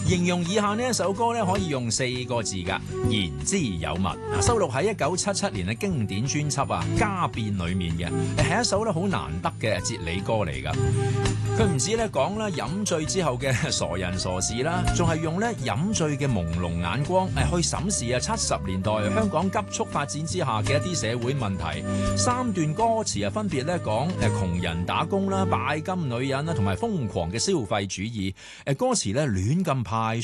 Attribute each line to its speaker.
Speaker 1: 形容以下呢一首歌咧，可以用4個字噶，言之有物。收錄喺1977年嘅經典專輯啊《家變》裏面嘅，係一首咧好難得嘅哲理歌嚟噶。佢唔止咧講啦飲醉之後嘅傻人傻事啦，仲係用咧飲醉嘅朦朧眼光去審視啊70年代香港急速發展之下嘅一啲社會問題。3段歌詞啊分別咧講窮人打工啦、拜金女人啦，同埋瘋狂嘅消費主義。歌詞咧亂咁派